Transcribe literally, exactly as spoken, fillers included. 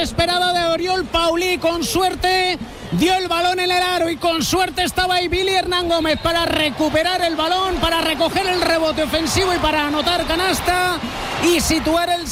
desesperada de Oriol Paulí. Con suerte dio el balón en el aro y con suerte estaba ahí Billy Hernán Gómez para recuperar el balón, para recoger el rebote ofensivo y para anotar canasta y situar el